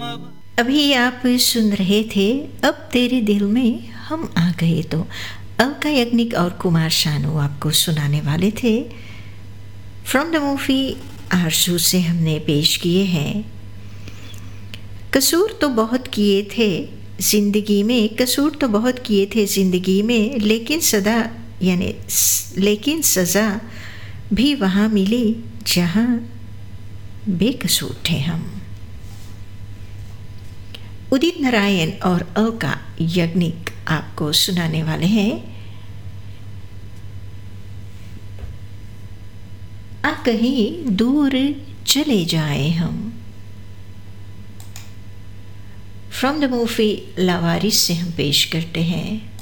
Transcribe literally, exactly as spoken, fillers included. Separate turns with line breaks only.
अभी आप सुन रहे थे अब तेरे दिल में हम आ गए, तो अलका याग्निक और कुमार शानू आपको सुनाने वाले थे। फ्रॉम द मूवी आरज़ू से हमने पेश किए हैं। कसूर तो बहुत किए थे ज़िंदगी में, कसूर तो बहुत किए थे ज़िंदगी में, लेकिन सदा यानी लेकिन सज़ा भी वहाँ मिली जहाँ बेकसूर थे हम। उदित नारायण और अलका याग्निक आपको सुनाने वाले हैं आ कहीं दूर चले जाए हम। फ्रॉम द मूवी लावारिस से हम पेश करते हैं